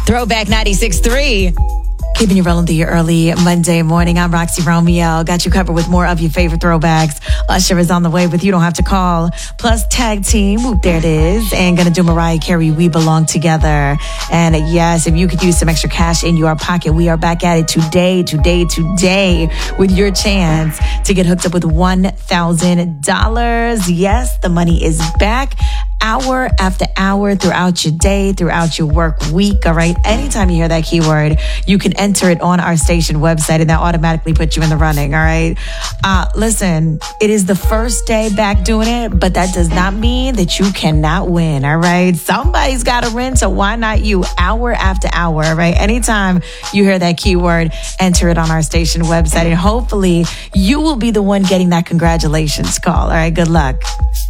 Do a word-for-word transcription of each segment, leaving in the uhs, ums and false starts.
Throwback ninety-six point three. Keeping you rolling through your early Monday morning. I'm Roxy Romeo. Got you covered with more of your favorite throwbacks. Usher is on the way with You Don't Have to Call. Plus Tag Team. Whoop, there it is. And gonna do Mariah Carey, We Belong Together. And yes, if you could use some extra cash in your pocket, we are back at it today, today, today with your chance to get hooked up with one thousand dollars. Yes, the money is back. Hour after hour throughout your day, throughout your work week, all right? Anytime you hear that keyword, you can enter it on our station website and that automatically puts you in the running, all right? Uh, listen, it is the first day back doing it, but that does not mean that you cannot win, all right? Somebody's got to win, so why not you? Hour after hour, all right? Anytime you hear that keyword, enter it on our station website, and hopefully you will be the one getting that congratulations call, all right? Good luck.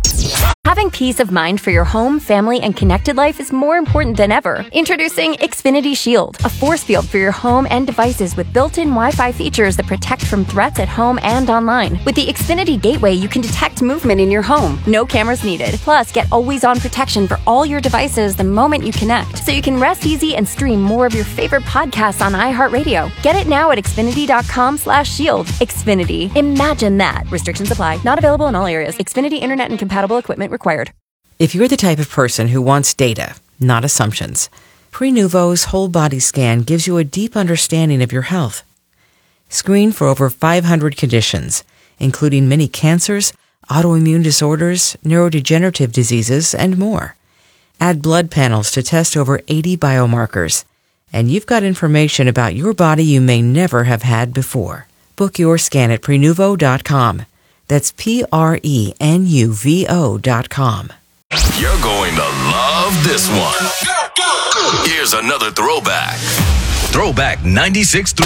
Having peace of mind for your home, family, and connected life is more important than ever. Introducing Xfinity Shield, a force field for your home and devices with built-in Wi-Fi features that protect from threats at home and online. With the Xfinity Gateway, you can detect movement in your home. No cameras needed. Plus, get always-on protection for all your devices the moment you connect, so you can rest easy and stream more of your favorite podcasts on iHeartRadio. Get it now at Xfinity.com slash shield. Xfinity. Imagine that. Restrictions apply. Not available in all areas. Xfinity Internet and compatible equipment required. If you're the type of person who wants data, not assumptions, Prenuvo's whole body scan gives you a deep understanding of your health. Screen for over five hundred conditions, including many cancers, autoimmune disorders, neurodegenerative diseases, and more. Add blood panels to test over eighty biomarkers, and you've got information about your body you may never have had before. Book your scan at Prenuvo dot com. That's P R E N U V O dot com. You're going to love this one. Here's another throwback. Throwback ninety-six point three.